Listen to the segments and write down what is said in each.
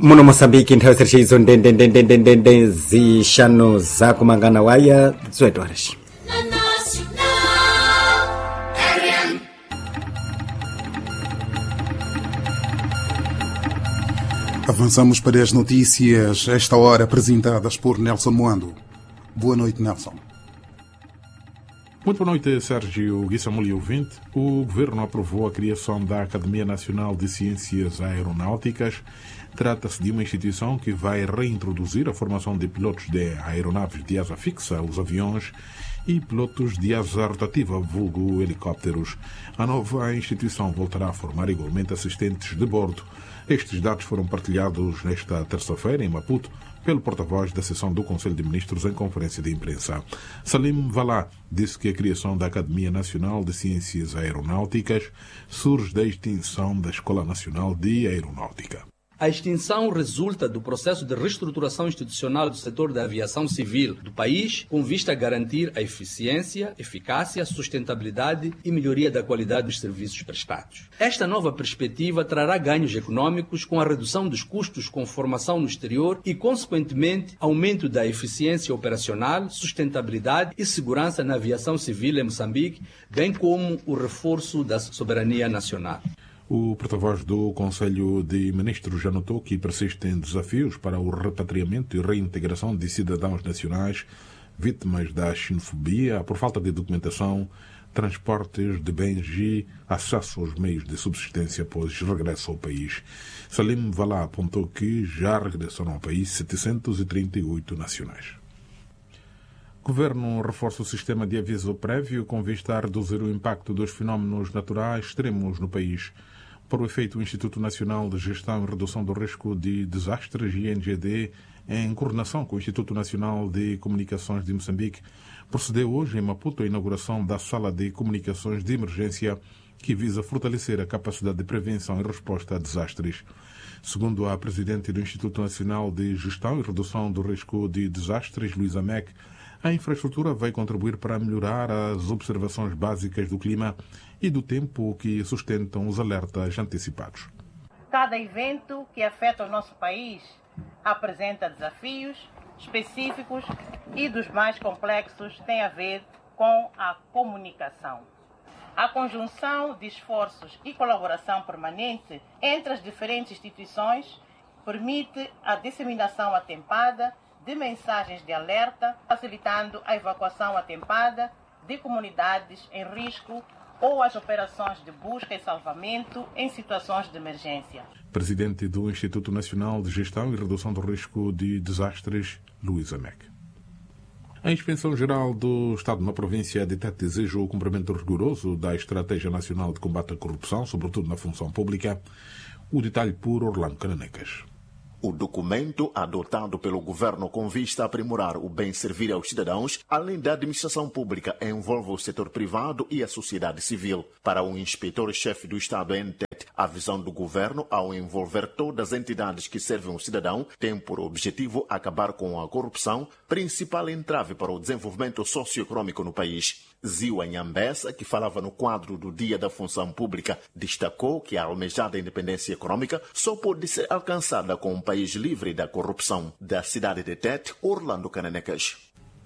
muno Moçambique nthawi ziricizo ndendendendendendende zixanu zakumangana waya 18 horas. Avançamos para as notícias, esta hora apresentadas por Nelson Moando. Boa noite, Nelson. Muito boa noite, Sérgio Guissamuli ouvinte. O Governo aprovou a criação da Academia Nacional de Ciências Aeronáuticas. Trata-se de uma instituição que vai reintroduzir a formação de pilotos de aeronaves de asa fixa, os aviões, e pilotos de asa rotativa, vulgo helicópteros. A nova instituição voltará a formar igualmente assistentes de bordo. Estes dados foram partilhados nesta terça-feira em Maputo pelo porta-voz da sessão do Conselho de Ministros em conferência de imprensa. Salim Valá disse que a criação da Academia Nacional de Ciências Aeronáuticas surge da extinção da Escola Nacional de Aeronáutica. A extinção resulta do processo de reestruturação institucional do setor da aviação civil do país, com vista a garantir a eficiência, eficácia, sustentabilidade e melhoria da qualidade dos serviços prestados. Esta nova perspectiva trará ganhos econômicos com a redução dos custos com formação no exterior e, consequentemente, aumento da eficiência operacional, sustentabilidade e segurança na aviação civil em Moçambique, bem como o reforço da soberania nacional. O porta-voz do Conselho de Ministros já notou que persistem desafios para o repatriamento e reintegração de cidadãos nacionais vítimas da xenofobia por falta de documentação, transportes de bens e acesso aos meios de subsistência após regresso ao país. Salim Valá apontou que já regressaram ao país 738 nacionais. O Governo reforça o sistema de aviso prévio com vista a reduzir o impacto dos fenómenos naturais extremos no país. Para o efeito, o Instituto Nacional de Gestão e Redução do Risco de Desastres, INGD, em coordenação com o Instituto Nacional de Comunicações de Moçambique, procedeu hoje em Maputo a inauguração da Sala de Comunicações de Emergência, que visa fortalecer a capacidade de prevenção e resposta a desastres. Segundo a presidente do Instituto Nacional de Gestão e Redução do Risco de Desastres, Luísa Meck, a infraestrutura vai contribuir para melhorar as observações básicas do clima e do tempo que sustentam os alertas antecipados. Cada evento que afeta o nosso país apresenta desafios específicos e dos mais complexos tem a ver com a comunicação. A conjunção de esforços e colaboração permanente entre as diferentes instituições permite a disseminação atempada de mensagens de alerta, facilitando a evacuação atempada de comunidades em risco ou as operações de busca e salvamento em situações de emergência. Presidente do Instituto Nacional de Gestão e Redução do Risco de Desastres, Luísa Meck. A Inspeção-Geral do Estado na província de Tete deseja o cumprimento rigoroso da Estratégia Nacional de Combate à Corrupção, sobretudo na função pública. O detalhe por Orlando Cananecas. O documento adotado pelo governo com vista a aprimorar o bem servir aos cidadãos, além da administração pública, envolve o setor privado e a sociedade civil. Para o inspetor-chefe do Estado em Tete, a visão do governo, ao envolver todas as entidades que servem o cidadão, tem por objetivo acabar com a corrupção, principal entrave para o desenvolvimento socioeconômico no país. Ziwa Nhambessa, que falava no quadro do Dia da Função Pública, destacou que a almejada independência econômica só pode ser alcançada com um país livre da corrupção. Da cidade de Tete, Orlando Cananecas.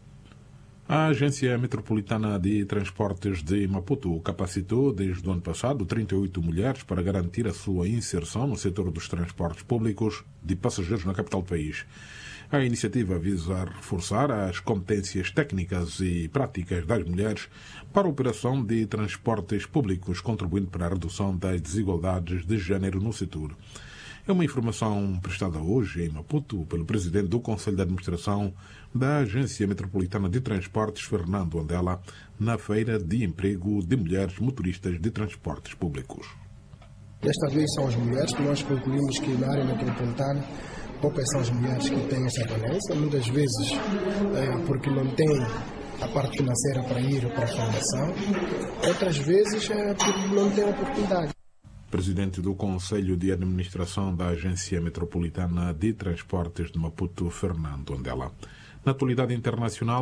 A Agência Metropolitana de Transportes de Maputo capacitou desde o ano passado 38 mulheres para garantir a sua inserção no setor dos transportes públicos de passageiros na capital do país. A iniciativa visa reforçar as competências técnicas e práticas das mulheres para a operação de transportes públicos, contribuindo para a redução das desigualdades de género no setor. É uma informação prestada hoje em Maputo pelo presidente do Conselho de Administração da Agência Metropolitana de Transportes, Fernando Andela, na Feira de Emprego de Mulheres Motoristas de Transportes Públicos. Desta vez são as mulheres que nós concluímos que na área metropolitana poucas são as mulheres que têm essa valência, muitas vezes porque não têm a parte financeira para ir para a formação, outras vezes porque não têm oportunidade. Presidente do Conselho de Administração da Agência Metropolitana de Transportes de Maputo, Fernando Andela. Na atualidade internacional,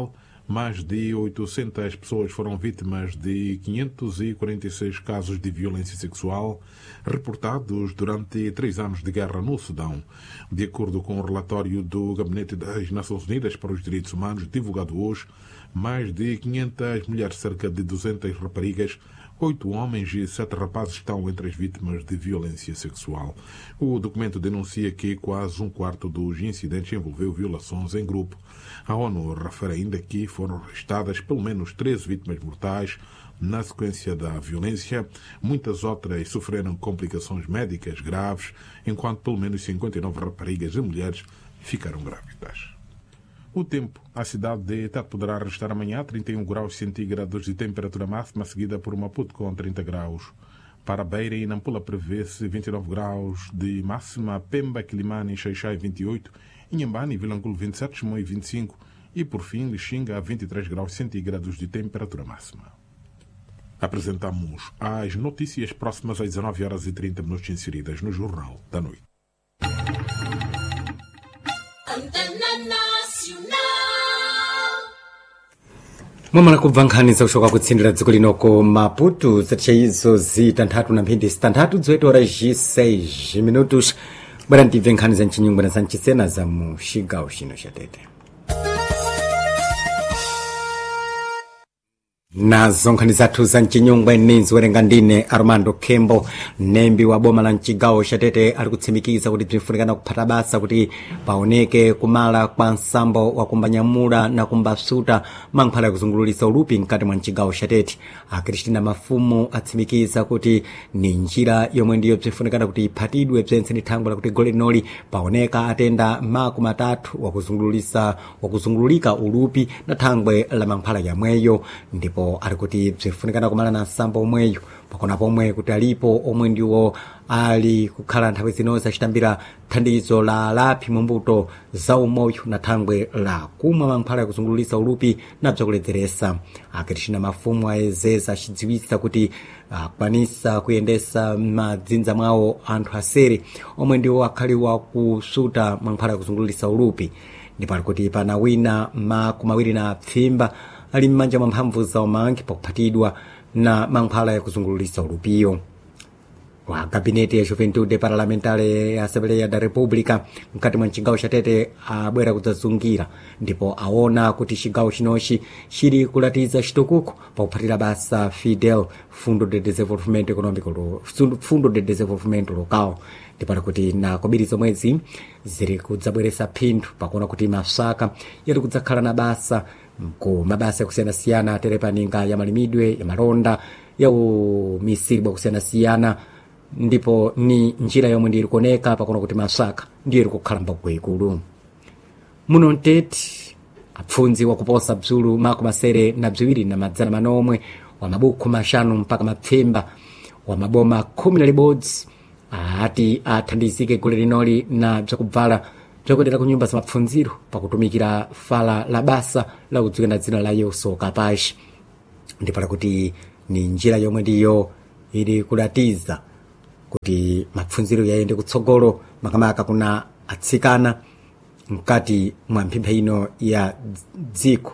Mais de 800 pessoas foram vítimas de 546 casos de violência sexual reportados durante 3 anos de guerra no Sudão. De acordo com o relatório do Gabinete das Nações Unidas para os Direitos Humanos, divulgado hoje, mais de 500 mulheres, cerca de 200 raparigas, 8 homens e 7 rapazes estão entre as vítimas de violência sexual. O documento denuncia que quase 1/4 dos incidentes envolveu violações em grupo. A ONU refere ainda que foram registradas pelo menos 13 vítimas mortais na sequência da violência. Muitas outras sofreram complicações médicas graves, enquanto pelo menos 59 raparigas e mulheres ficaram grávidas. O tempo. A cidade de Tete poderá registrar amanhã 31 graus centígrados de temperatura máxima, seguida por Maputo com 30 graus. Para Beira e Nampula prevê-se 29 graus de máxima, Pemba, Quilimane e Xaixai 28, Inhambane e Vilanculo 27, Chimoio 25 e, por fim, Lixinga 23 graus centígrados de temperatura máxima. Apresentamos as notícias próximas às 19h30 inseridas no Jornal da Noite. mwamala kubva nkhani zakushoka kutsindira dziko linoko Maputo zatisha izo zitanthatu na mphindi zitanthatu zoitora ji6 minutos bwana ntimve nkhani za mchinyungwe na za mchisena za mu xigawo xino xa Tete. nazo nkhani zathu za mchinyungwe ninzi werenga ndine Armando Kembo. nembi wa boma la mchigawo xa Tete ali kutsimikiza kuti bzinfunikana kuphata basa kuti paoneke kumala kwa nsambo wa kumbanyamula na kumbasuta mankhwala yakuzungululisa ulupi mkati mwa mchigawo xa Tete. Akristina Mafumu atsimikiza kuti ni njira yomwe ndiyo bzinfunikana kuti iphatidwe bzense ni thangwe lakuti gole linoli paoneka atenda makumi atatu wakuzungululika ulupi na thangwe la mankhwala yamweyo, ndipo ali kuti bzinfunikana kumala na nsambo omweyo pakona pomwe kuti alipo omwe ndiwo ali kukhala nthawi zinozi acitambira thandizo la laphi mumbuto za umoyo na thangwe la kumwa mankhwala yakuzungululisa ulupi na bzakuledzeresa. Akristina Mafumu ayezeza acidziwitsa kuti akwanisa kuyendesa madzinza mwawo anthu asere omwe ndiwo akhali wakusuta mankhwala yakuzungululisa ulupi, ndipo ali kuti pana wina makumi awiri na pfimba ali m'manja mwa mphamvu za umangi pakuphatidwa na mankhwala yakuzungululisa ulupiyo. Wa gabinete ya Juventude Parlamentare ya Assembleia da República mkati mwa mchigawo xa Tete abwera kudzazungira, ndipo aona kuti chigawo chinochi chili kulatiza chitukuko pakuphatira basa Fidel Fundo de Desenvolvimento Econômico, Fundo de Desenvolvimento Local, ndipo ali kuti na kobiri zomwezi ziri kudzabweresa phindu pakuona kuti masaka yali kudzakhala na basa ku mabasa yakusiyana-siyana aterepaninga ya malimidwe ya malonda ya umisiri kusiyana-siyana, ndipo ni njira yomwe ndiri kuoneka pakuona kuti masaka ndiyo iri kukhala mbagwe ikulu. Muno Tete apfunzi wakuposa bzulu makumi asere na bziwiri na madzana manomwe wa mabuku maxanu mpaka mapfimba wa maboma 11 ati athandizike gole linoli na bzakubvala bzakudera ku nyumba za mapfunziro pakutumikira fala la basa la kudziwika na dzina la Yeuso Kapashi, ndipo kuti ni njira yomwe ndiyo ili kulatiza kuti mapfunziro yayende kutsogolo makamaka kuna atsikana mkati mwa mphimpha ino ya dziko.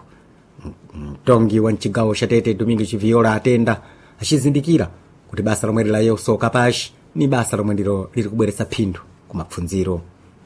Mtongi wa mchigawo xa Tete Domingo Chiviola atenda acizindikira kuti basa lomwe la Yeuso Kapashi ni basa lomwe ndilo liri kubweretsa phindu ku mapfunziro.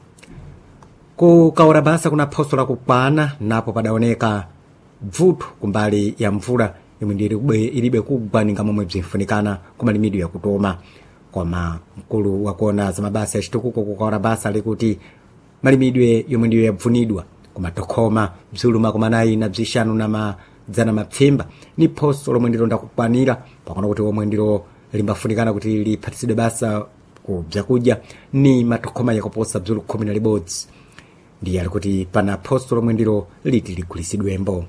Kukaora basa kuna phoso la kukwana napo padaoneka bvuto kumbali ya mvula yomwe ndiyo ilibe kugwa ninga momwe bzinfunikana ku malimidwe yakutoma. Koma mkulu wakuona za mabasa ya chitukuko kukaora basa likuti malimidwe yomwe ndiyo yabvunidwa kumatokhoma bzulu makumi anayi na bzixanu na madzana mapfimba ni phoso lomwe ndilo ndakukwanira pakuona kuti omwe ndilo limbafunikana kuti liphatitsidwe basa ku bzakudya ni matokhoma yakuposa bzulu 11. ndiye ali kuti pana phoso lomwe ndilo liti ligulisidwembo.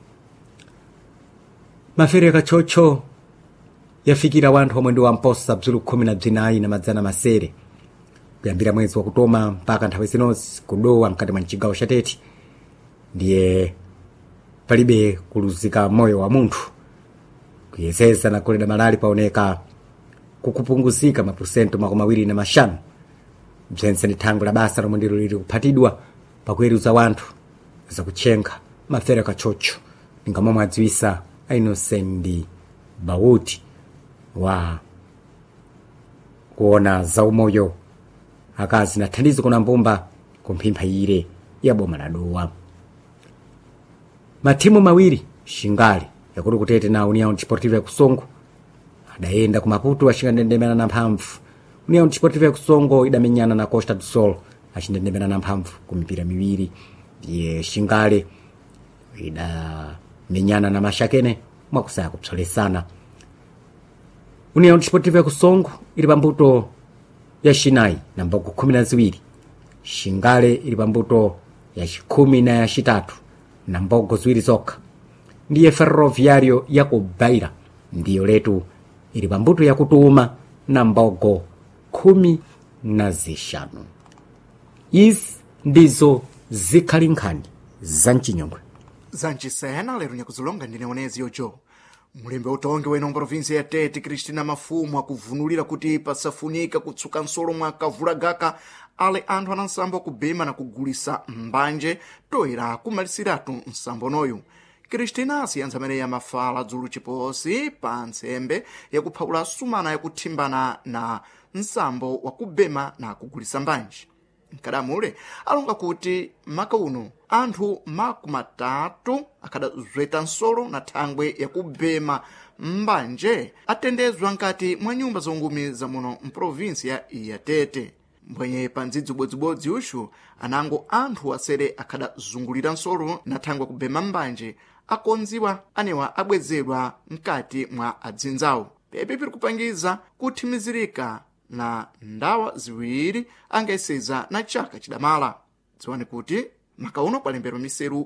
Mafere akachocho yafikira wanthu omwe ndi wamposa bzulu 14 na madzana masere kuyambira mwezi wakutoma mpaka nthawi zinozi kudowa mkati mwa mchigawo xa Tete. Ndiye palibe kuluzika moyo wa munthu kuyezeza na kuleda malali paoneka kukupunguzika mapusento 25 bzense ni thangwe la basa lomwe ndilo lili kuphatidwa pakuweruza wanthu zakutchenga mafere akachocho ningamomwe adziwisa Innocent Bauti wa kuona za umoyo akazi na thandizo kuna mbumba kumphempha ire ya boma la Dowa. Matimu mawiri Shingali yakuri kutete na União Desportiva ya Kusongo adayenda ku Maputo ashindendemera na mphamvu. União Desportiva ya Kusongo idamenyana na Costa do Sol ashindendemera na mphamvu ku mipira miwiri. Ye Shingali idamenyana na Mashakene mwakusaya kupsolesana. União Desportiva ya Kusongo ili pambuto ya Shinai na mbogo 12. Shingali ili pambuto ya 10 na ya 3 na mbogo ziwiri zokha. Ndiye Ferroviário ya Kubaira ndiyo letu ili pambuto ya Kutuma na mbogo 15. Izi ndizo zikhalinkhani za mchinyongwe zancisena lero nyakuzilonga ndine onezi yojo. Mulembe utongi wa ino provinsia ya Tete Cristina Mafumu akuvunulira kuti pasafunika kutsuka nsolo mwa Kavulagaka ale anthu anansambo kubema na kugulisa mbanje toera kumalisiratu nsambo noyu. Cristina asiyanza amene yamafala dzulu chiposi pa ntsembe yakuphawula sumana yakuthimbana na nsambo wakubema na kugulisa mbanje. Nkadamule alonga kuti maka uno anthu makumatatu akadazweta nsolo na thangwe yakubema mbanje atendezwa nkati mwa nyumba zongumi za muno mprovinsia ya Tete. Mbwenye pa ndzidzi ubodzi ushu anango anthu asere akadazungulira nsolo na thangwe kubema mbanje akonziwa anewa abwezedwa mkati mwa adzinzawo. Pepe piri kupangiza kuthimizirika na ndawa ziwiri angaiseza na chaka chidamala. Dziwani kuti makauno kwalemberwa miseru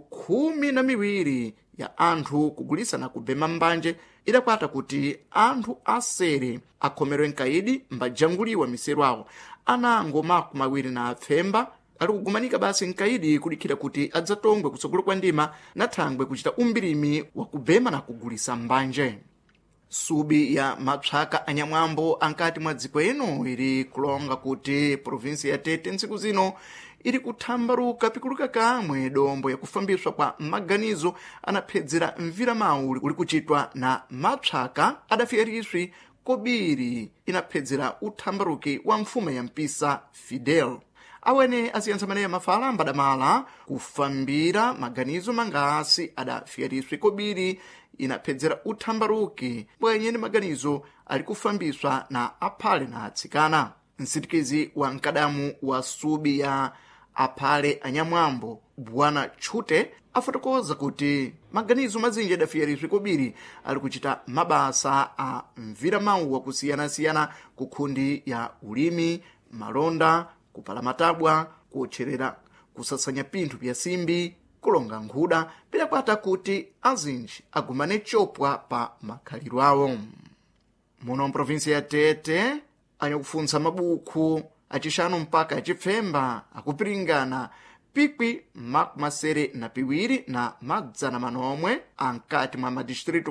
12 ya anthu kugulisa na kubema mbanje idakwata kuti anthu asere akhomerwe nkaidi mbajanguliwa miseru awo. Anango maku mawiri na apfemba ali kugumanika basi nkaidi kudikhira kuti adzatongwe kutsogolo kwa ndima na thangwe kuchita umbirimi wa kubema na kugulisa mbanje. Subi ya mapsaka anyamwambo ankati mwa dziko ino ili kulonga kuti provinsia ya Tete ntsiku zino ili kuthambaruka pikuluka kamwe dombo yakufambiswa kwa maganizo anaphedzera mvira mawu uli kuchitwa na mapsaka adafiyariswi kobiri inaphedzera uthambaruki wa mfumo ya mpisa Fidel. Awene asiyanza maneya mafala mbadamala kufambira maganizo mangasi adafiyariswi kobiri inaphedzera uthambaruki bwenyeni maganizo ali kufambiswa na aphale na atsikana. Msitikizi wa nkadamu wa subi ya aphale anyamwambo Bwana Chute afotokoza kuti maganizo mazinji adafiyariswi kobiri ali kuchita mabasa a mvira mawu wa kusiyana-siyana kukhundi ya ulimi, malonda, kupala matabwa, kucherera, kusasanya pinthu pya simbi, kulonga nkhuda, pidakwata kuti azinji agumane chopwa pa makhaliro awo. Muno mprovinsia ya Tete anyakufunsa mabuku achishanu mpaka achipfemba akupiringana pikwi makumasere na piwiri na madzana manomwe ankati mwa madistritu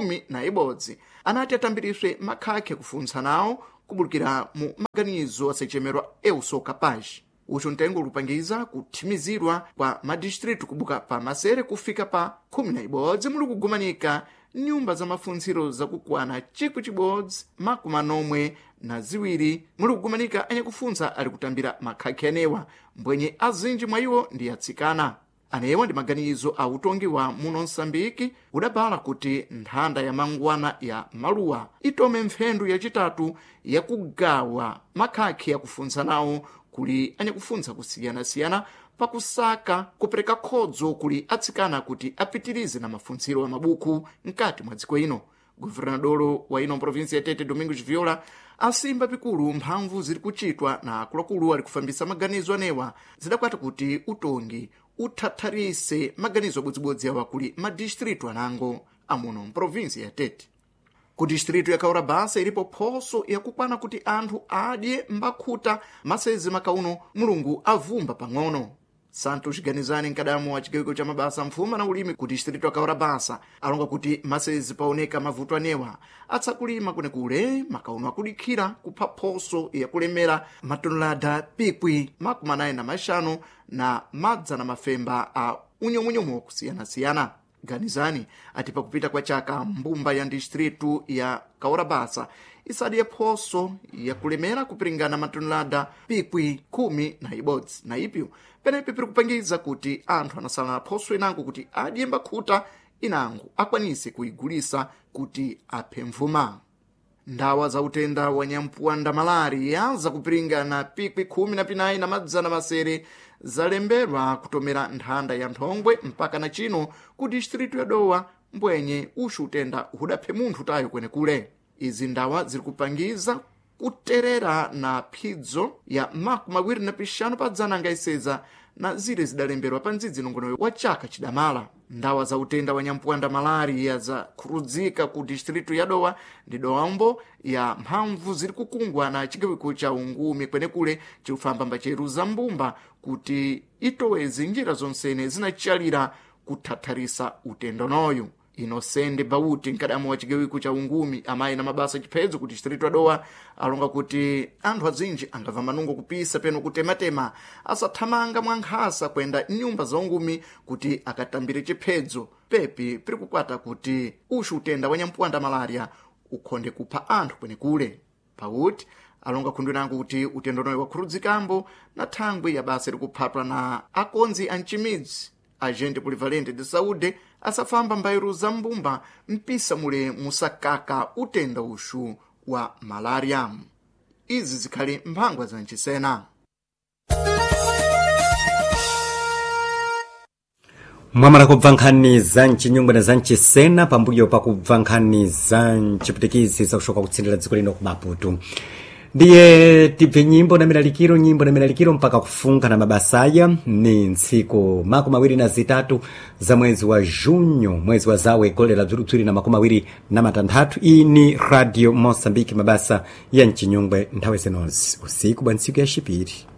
11 anati atambiriswe makhakhe kufunsa nawo kubulukira mu maganizo asechemerwa euso capaz. Ucho ntengo lupangiza kuthimizirwa kwa madistritu kubuka pa masere kufika pa 11 muli kugumanika nyumba za mafunziro zakukwana chikwi chibodzi makumanomwe na ziwiri muli kugumanika anyakufunsa ali kutambira makhakhe anewa mbwenye azinji mwa iwo ndi atsikana. Anewa ndi maganizo a utongi wa muno Msambiki udabala kuti nthanda ya mangwana ya maluwa itome mphendu yachitatu yakugawa makhakhe yakufunsa nawo kuli anyakufunsa kusiyana-siyana pakusaka kupereka khodzo kuli atsikana kuti apitirize na mafunziro ya mabuku mkati mwa dziko ino. Governadoro wa ino provinsia ya Tete Domingos Viola asimba pikulu mphamvu ziri kuchitwa na akuluakulu ali kufambisa maganizo anewa zidakwata kuti utongi uthatharise maganizo abodzibodzi awa kuli madistritu anango amuno mprovinsia ya Tete. Ku distritu ya Kaurabasa ilipo phoso yakukwana kuti anthu adye mbakhuta masezi makauno mulungu avumba pang'ono. Santos Ganizani nkadamu wa chigawiko cha mabasa mfuma na ulimi ku distritu ya Kaurabasa alonga kuti masezi paoneka mavuto anewa atsakulima kunekule makauno akudikhira kupha phoso yakulemera matonelada pikwi makumanayi na mashanu na madzana mafemba a unyomunyomo kusiyana-siyana. ganizani ati pakupita kwa chaka mbumba ya distritu ya Kaurabasa isadi yaphoso yakulemera kupiringana matonelada pikwi 11 na ipyo penepi piri kupangiza kuti anthu anasala phoso inango kuti adiyemba khuta inango akwanise kuigulisa kuti aphe mvuma. Ndawa za utenda wa nyampuanda malaria za kupiringana pikwi 14 na madzana masere zalemberwa kutomera nthanda ya Nthongwe mpaka na chino ku distritu ya Dowa mbwenye ushu utenda hudaphe munthu tayo kwenekule. Izi ndawa ziri kupangiza kuterera na phidzo ya 25 pa dzana ngaiseza na zire zidalemberwa pa ndzidzi nongono wa chaka chidamala. Ndawa za utenda wa nyampuanda malaria za kurudzika ku distritu ya Dowa ndi dowambo ya mphamvu ziri kukungwa na chigawiko cha ungumi kwenekule chikufamba mbacheru za mbumba kuti itowezi njira zonsene zinachalira kuthatharisa utendonoyo. Inosende Bauti nkadamu wa chigawiko cha ungumi amayi na mabasa chiphedzo ku distritu ya Dowa alonga kuti anthu azinji angava manungo kupisa peno kutematema asathamanga mwankhasa kwenda nyumba za ungumi kuti akatambire chiphedzo pepi piri kukwata kuti ushu utenda wa nyampuanda malaria ukhonde kupha anthu kwenekule. Bauti alonga khundwinango kuti utendonoyo wakhurudzikambo na thangwi ya basa likuphatwa na akonzi a mchimidzi agente polivalente de saúde asafamba mbairu za mbumba mpisa mule musakaka utenda ushu wa malaria. Izi zikhali mphangwa za nchisena. mwamala kubva nkhani za mchinyumbwe za mchisena pambuyo pa kubva nkhani za mchiputikizi za kushoka kutsindira dziko lino ku Maputo. Ndiye tibve nyimbo na milalikiro mpaka kufunga na mabasaya ni ntsiku 23 za mwezi wa Junho, mwezi wa zawe kolera bzirutwiri na 23. Iyi ni Radio Mosambiki, mabasa ya mchinyumbwe nthawe zenozi usiku bwa ntsiku ya Shipiri.